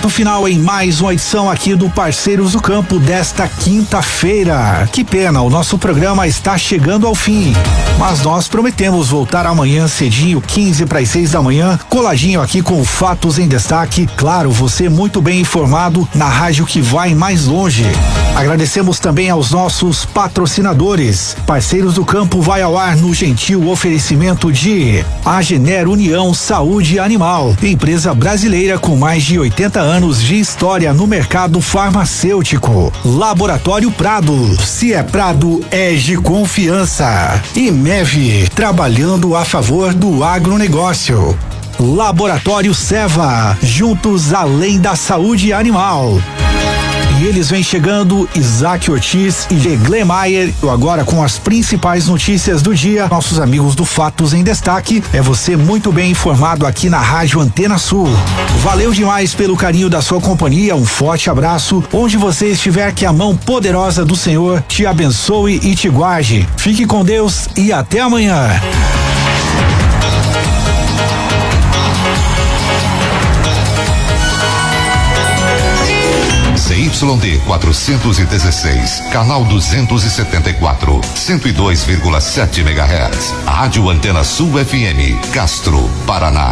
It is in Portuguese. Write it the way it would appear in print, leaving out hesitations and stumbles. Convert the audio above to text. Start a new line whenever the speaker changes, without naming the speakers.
Ponto final em mais uma edição aqui do Parceiros do Campo desta quinta-feira. Que pena, o nosso programa está chegando ao fim, mas nós prometemos voltar amanhã cedinho, 15 para as 6 da manhã, coladinho aqui com Fatos em Destaque. Claro, você muito bem informado na rádio que vai mais longe. Agradecemos também aos nossos patrocinadores. Parceiros do Campo vai ao ar no gentil oferecimento de Agener União Saúde Animal, empresa brasileira com mais de 80 anos de história no mercado farmacêutico. Laboratório Prado, se é Prado, é de confiança. E MEV, trabalhando a favor do agronegócio. Laboratório Seva, juntos além da saúde animal. E eles vêm chegando, Isaac Ortiz e Glemeyer, agora com as principais notícias do dia. Nossos amigos do Fatos em Destaque, é você muito bem informado aqui na Rádio Antena Sul. Valeu demais pelo carinho da sua companhia, um forte abraço. Onde você estiver, que a mão poderosa do Senhor te abençoe e te guarde. Fique com Deus e até amanhã.
CYD 416, canal 274, 102,7 MHz. Rádio Antena Sul FM, Castro, Paraná.